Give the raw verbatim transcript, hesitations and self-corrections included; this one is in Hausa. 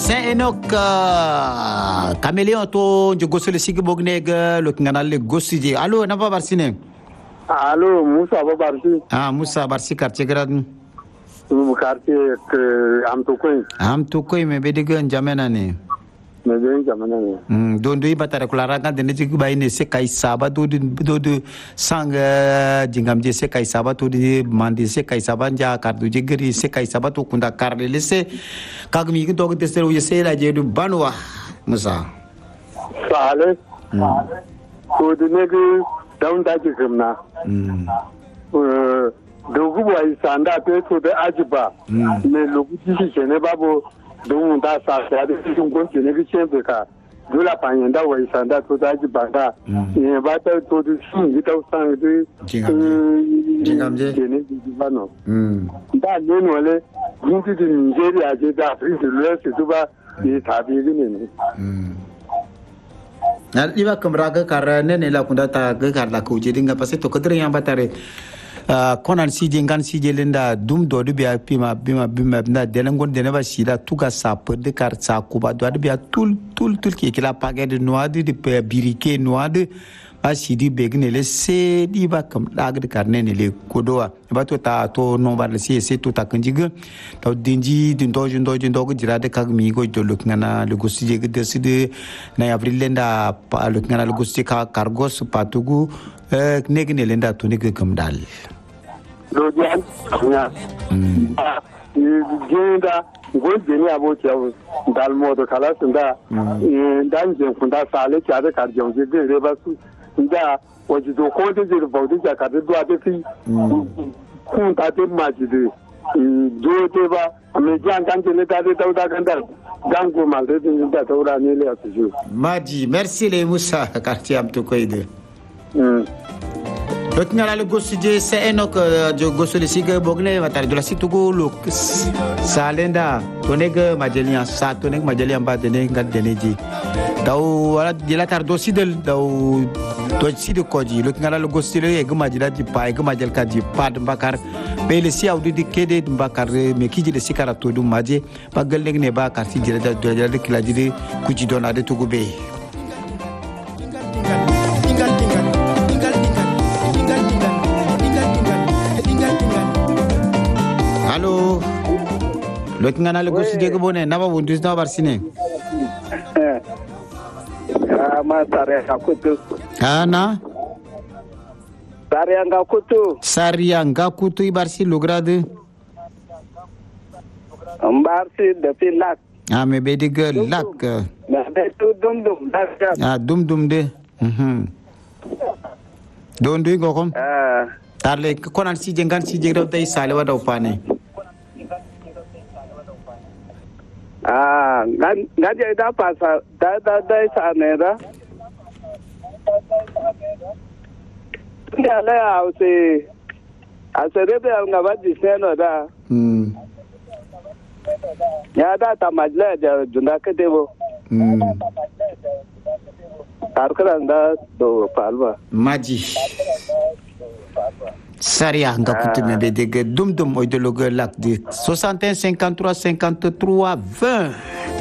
Saint-Enoch caméléon to je gosle sigi bogne ga lo ngana le gosije allo na ba barsine allo Moussa ba barsi ah Moussa barsi quartier grad mu quartier am to koy am to koy me be diga jamena ne me be jamena ne hmm do ndo batare kula raga de ne ci bayne se kay saba do do do sang jingam je se kay saba to di mandi se kay saba ja kardu je gri se kay saba to kunda karle lese kagmi ko to de se o se la je du banwa Musa sale to de ne ge down da ke kamna hmm euh dogu boy sanda te to de ajiba me lokuti shi ne babo don da sa sa da cikin gonke ne ke ce ka dole fanyen da wai sanda to da ajiba da ne ba ta to de sun gi ta san de jingam je ne di bano hmm da ne no le ginti di Nigeria je da Afrique de l'Ouest to ba ni tabi ne ne hmm al iba kamra ga karane ne la kunda ta ga karla ko je dinga passe to kadre yang batare konan si jengan si jelenda dum do do biya pima bima bima na delengon de neba sida tuga sap de kar sa kuba do biya tul tul tul ki kila page de noade de birike noade asidi begne le se di ba kam dag de karne ne le kodoa ba to ta to no ba le se se to ta kanjiga to dinji din do jin do jin do jira de kag mi go do luk ngana le gosi je de side na avril lenda pa luk ngana le gosi ka cargos patugu negne lenda to ne kam dal Lodian, ya. Genda, gonje ni aboki yawo dal modo kala sunda dan je kunda sale ka da karjon je de ba su nda waji do ko de je bawdi ja ka de do ade fi kun ta de maji de do de ba me jan kan je le da de da ganda gango mal de da taura ne le asuju maji merci le Moussa quartier am to koyde Lot ngala le gosije Saint-Enoch jo gosole siga bogne watare do la situgo lo salenda tonega majelia sa tonega majelia ba dene ngal deneji daw wala dila tar do sidel daw do sidu koji lot ngala le gosile e gama jila di pa e gama jel ka di pad bakar be le si awdi di kede bakar me kiji de sikara to dum maje bagal ne ba kar si jila do jila de kila jide kuji dona de tugo be Allo Lot ngana le gosi de bone na ba wondu na barsine eh ah ma sare akutu ana sare anga kutu sari anga kutu ibarsi lograde ambarsi de pilak ah me be de lak na de tu dum dum dak ah dum dum de mhm don du go kom ah tarle konan si jengan si jegdo tay sale wa daw pane ah gan gaje da pasa da da da sa ne da ya la ause asere be nga ba di seno da hmm ya da ta majla da junda ke devo hmm arkalanda do palwa maji Saria nga kutu me be de dum dum oy de logo lak di soixante et un cinquante-trois cinquante-trois vingt